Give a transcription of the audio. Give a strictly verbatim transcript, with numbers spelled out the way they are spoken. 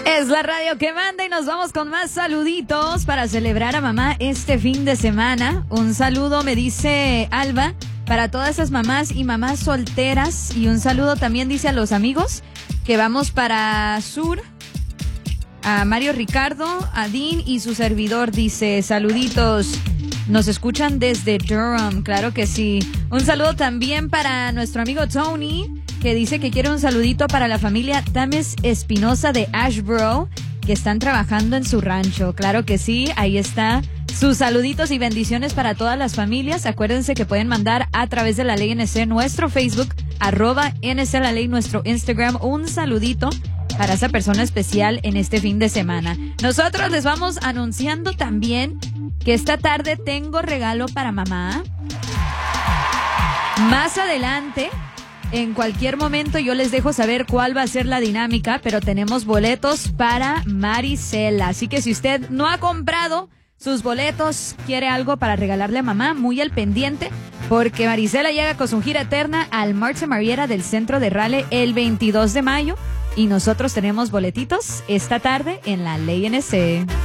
Es la radio que manda y nos vamos con más saluditos para celebrar a mamá este fin de semana. Un saludo, me dice Alba, para todas esas mamás y mamás solteras. Y un saludo también dice a los amigos que vamos para Sur. A Mario Ricardo, a Dean y su servidor dice saluditos. Nos escuchan desde Durham, claro que sí. Un saludo también para nuestro amigo Tony, que dice que quiere un saludito para la familia Tames Espinosa de Ashboro, que están trabajando en su rancho. Claro que sí, ahí está. Sus saluditos y bendiciones para todas las familias. Acuérdense que pueden mandar a través de La Ley N C nuestro Facebook, arroba N C La Ley, nuestro Instagram, un saludito para esa persona especial en este fin de semana. Nosotros les vamos anunciando también que esta tarde tengo regalo para mamá. Más adelante, en cualquier momento yo les dejo saber cuál va a ser la dinámica, pero tenemos boletos para Marisela. Así que si usted no ha comprado sus boletos, quiere algo para regalarle a mamá, muy al pendiente, porque Marisela llega con su gira eterna al Marcha Mariera del Centro de Raleigh el veintidós de mayo y nosotros tenemos boletitos esta tarde en La Ley N C.